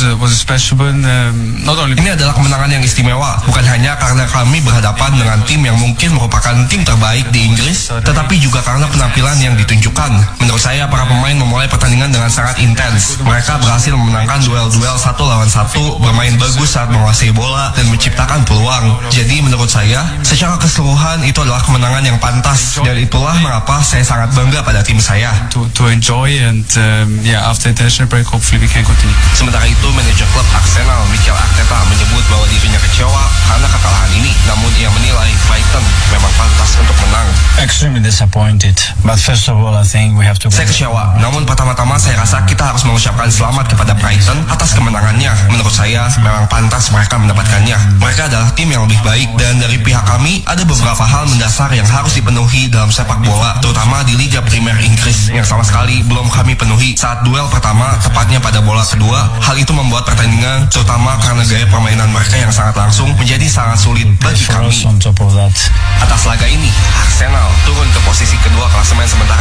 was a special one. Not only Ini adalah kemenangan yang istimewa, bukan hanya karena kami berhadapan dengan tim yang mungkin merupakan tim terbaik di Inggris, tetapi juga karena penampilan yang ditunjukkan. Menurut saya, para pemain memulai pertandingan dengan sangat intens. Mereka berhasil memenangkan duel-duel 1 lawan 1, bermain bagus saat menguasai bola, dan menciptakan peluang. Jadi menurut saya, secara keseluruhan itu adalah kemenangan yang pantas, dan itulah mengapa saya sangat bangga pada tim saya. to enjoy, and after international break, hopefully we can continue. Sementara itu, manajer klub Arsenal Mikel Arteta menyebut bahwa dirinya kecewa karena kekalahan ini. Namun ia menilai Brighton memang pantas untuk menang. Extremely disappointed, but first of all I think we have to. Saya kecewa, namun pertama-tama saya rasa kita harus mengucapkan selamat kepada Brighton atas kemenangannya. Menurut saya memang pantas mereka mendapatkannya. Mereka adalah tim yang lebih baik, dan dari pihak kami ada beberapa hal mendasar yang harus dipenuhi dalam sepak bola, terutama di Liga Primer Inggris yang sama sekali belum kami penuhi saat duel pertama, tepatnya pada bola kedua. Hal itu membuat pertandingan, terutama karena gaya permainan mereka yang sangat langsung, menjadi sangat sulit bagi kami. On top of that, Atas laga ini, Arsenal turun ke posisi kedua klasemen sementara